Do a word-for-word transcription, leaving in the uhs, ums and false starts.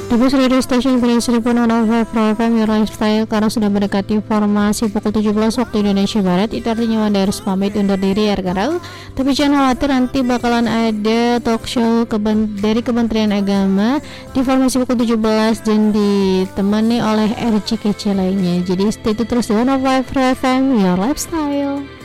The Bus Radio Station Green seribu enam puluh lima F M Your Lifestyle. Karena sudah mendekati informasi pukul tujuh belas waktu Indonesia Barat, itu artinya Wanda harus pamit undur diri ya rekan. Tapi jangan khawatir, nanti bakalan ada talk show keben- dari Kementerian Agama di informasi pukul tujuh belas dan ditemani oleh R J kece lainnya. Jadi stay tune terus di seratus lima F M Your Lifestyle.